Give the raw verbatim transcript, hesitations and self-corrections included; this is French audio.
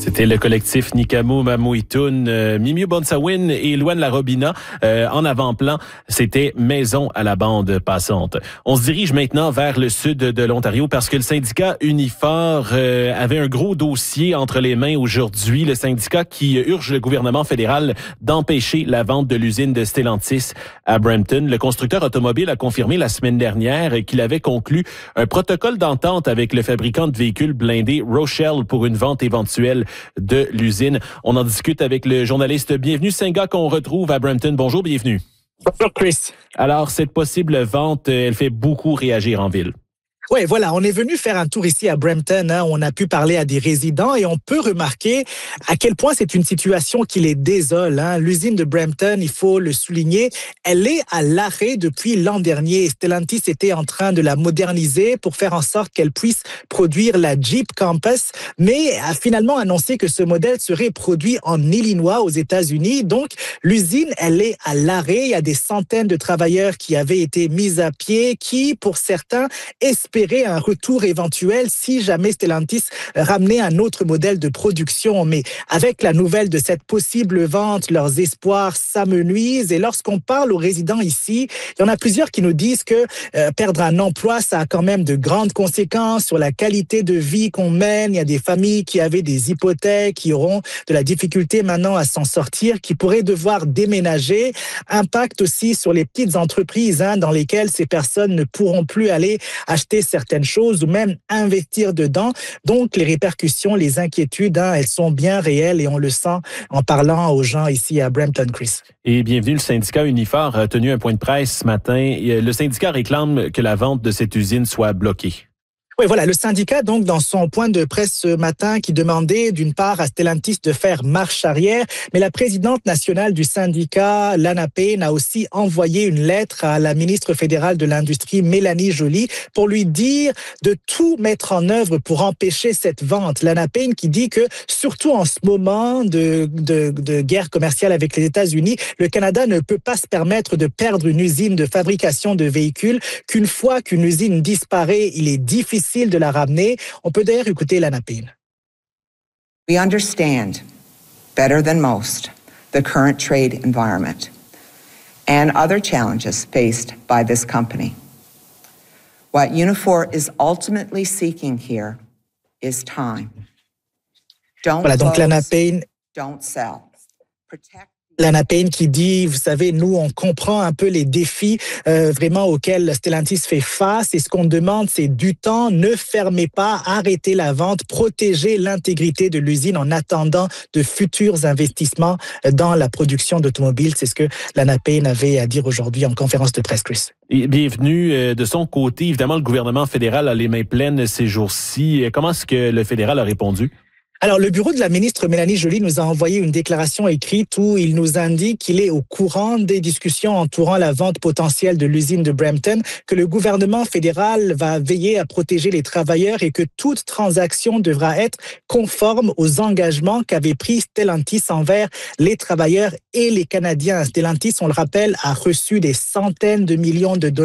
C'était le collectif Nikamu Mamuitun, euh, Mimiu Bonsawin et Luan Larobina. Euh, en avant-plan, c'était Maison à la bande passante. On se dirige maintenant vers le sud de l'Ontario parce que le syndicat Unifor euh, avait un gros dossier entre les mains aujourd'hui. Le syndicat qui urge le gouvernement fédéral d'empêcher la vente de l'usine de Stellantis à Brampton. Le constructeur automobile a confirmé la semaine dernière qu'il avait conclu un protocole d'entente avec le fabricant de véhicules blindés Rochelle pour une vente éventuelle de l'usine. On en discute avec le journaliste Bienvenue Senga qu'on retrouve à Brampton. Bonjour, bienvenue. Bonjour Chris. Alors, cette possible vente, elle fait beaucoup réagir en ville. Oui, voilà, on est venu faire un tour ici à Brampton. Hein. On a pu parler à des résidents et on peut remarquer à quel point c'est une situation qui les désole. Hein. L'usine de Brampton, il faut le souligner, elle est à l'arrêt depuis l'an dernier. Stellantis était en train de la moderniser pour faire en sorte qu'elle puisse produire la Jeep Compass, mais a finalement annoncé que ce modèle serait produit en Illinois, aux États-Unis. Donc, l'usine, elle est à l'arrêt. Il y a des centaines de travailleurs qui avaient été mis à pied, qui, pour certains, espèrent espérer un retour éventuel si jamais Stellantis ramenait un autre modèle de production. Mais avec la nouvelle de cette possible vente, leurs espoirs s'amenuisent. Et lorsqu'on parle aux résidents ici, il y en a plusieurs qui nous disent que euh, perdre un emploi, ça a quand même de grandes conséquences sur la qualité de vie qu'on mène. Il y a des familles qui avaient des hypothèques, qui auront de la difficulté maintenant à s'en sortir, qui pourraient devoir déménager. Impact aussi sur les petites entreprises hein, dans lesquelles ces personnes ne pourront plus aller acheter certaines choses ou même investir dedans. Donc, les répercussions, les inquiétudes, hein, elles sont bien réelles et on le sent en parlant aux gens ici à Brampton, Chris. Et bienvenue, le syndicat Unifor a tenu un point de presse ce matin. Le syndicat réclame que la vente de cette usine soit bloquée. Oui, voilà, le syndicat, donc, dans son point de presse ce matin, qui demandait, d'une part, à Stellantis de faire marche arrière, mais la présidente nationale du syndicat, Lana Payne, a aussi envoyé une lettre à la ministre fédérale de l'Industrie, Mélanie Joly, pour lui dire de tout mettre en œuvre pour empêcher cette vente. Lana Payne qui dit que, surtout en ce moment de, de, de guerre commerciale avec les États-Unis, le Canada ne peut pas se permettre de perdre une usine de fabrication de véhicules, qu'une fois qu'une usine disparaît, il est difficile de la ramener. On peut d'ailleurs écouter Lana Payne. We understand better than most the current trade environment and other challenges faced by this company. What Unifor is ultimately seeking here is time. Don't voilà, donc close, Lana Payne, don't sell. Protect Lana Payne qui dit, vous savez, nous, on comprend un peu les défis euh, vraiment auxquels Stellantis fait face et ce qu'on demande, c'est du temps. Ne fermez pas, arrêtez la vente, protégez l'intégrité de l'usine en attendant de futurs investissements dans la production d'automobiles. C'est ce que Lana Payne avait à dire aujourd'hui en conférence de presse, Chris. Et bienvenue euh, de son côté. Évidemment, le gouvernement fédéral a les mains pleines ces jours-ci. Comment est-ce que le fédéral a répondu? Alors, le bureau de la ministre Mélanie Joly nous a envoyé une déclaration écrite où il nous indique qu'il est au courant des discussions entourant la vente potentielle de l'usine de Brampton, que le gouvernement fédéral va veiller à protéger les travailleurs et que toute transaction devra être conforme aux engagements qu'avait pris Stellantis envers les travailleurs et les Canadiens. Stellantis, on le rappelle, a reçu des centaines de millions de dollars